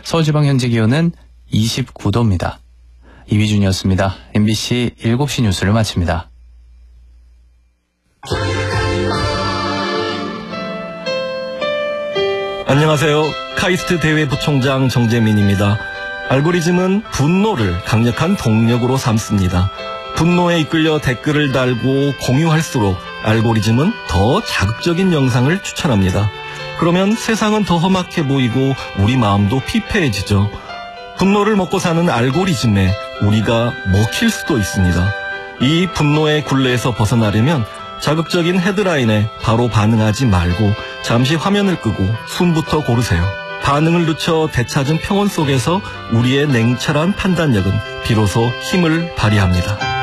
서울지방 현재 기온은 29도입니다. 이휘준이었습니다. MBC 7시 뉴스를 마칩니다. 안녕하세요. 카이스트 대회 부총장 정재민입니다. 알고리즘은 분노를 강력한 동력으로 삼습니다. 분노에 이끌려 댓글을 달고 공유할수록 알고리즘은 더 자극적인 영상을 추천합니다. 그러면 세상은 더 험악해 보이고 우리 마음도 피폐해지죠. 분노를 먹고 사는 알고리즘에 우리가 먹힐 수도 있습니다. 이 분노의 굴레에서 벗어나려면 자극적인 헤드라인에 바로 반응하지 말고 잠시 화면을 끄고 숨부터 고르세요. 반응을 늦춰 되찾은 평온 속에서 우리의 냉철한 판단력은 비로소 힘을 발휘합니다.